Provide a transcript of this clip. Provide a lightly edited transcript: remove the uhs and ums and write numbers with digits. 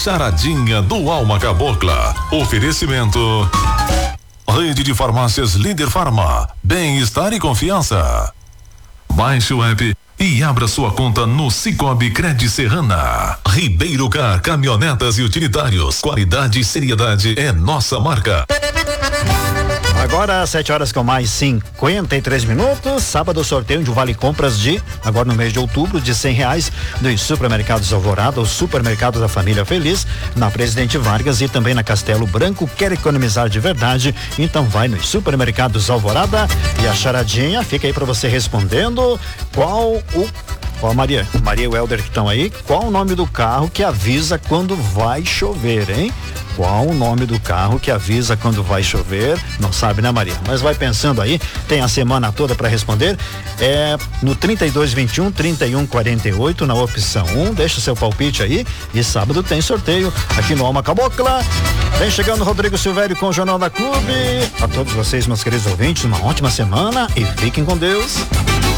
charadinha do Alma Cabocla. Oferecimento: Rede de Farmácias Líder Farma, bem-estar e confiança. Baixe o app e abra sua conta no Cicobi Cred Serrana. Ribeiro Car, caminhonetas e utilitários. Qualidade e seriedade é nossa marca. Agora, 7 horas com mais 53 minutos. Sábado, sorteio de um vale compras agora no mês de outubro, de R$100 dos supermercados Alvorada, o supermercado da família Feliz, na Presidente Vargas e também na Castelo Branco. Quer economizar de verdade? Então vai nos supermercados Alvorada. E a charadinha fica aí para você respondendo qual Maria e o Helder que estão aí, qual o nome do carro que avisa quando vai chover, hein? Qual o nome do carro que avisa quando vai chover? Não sabe, né, Maria? Mas vai pensando aí, tem a semana toda para responder. No 3221-3148, na opção 1, deixa o seu palpite aí. E sábado tem sorteio aqui no Alma Cabocla. Vem chegando o Rodrigo Silvério com o Jornal da Clube. A todos vocês, meus queridos ouvintes, uma ótima semana e fiquem com Deus.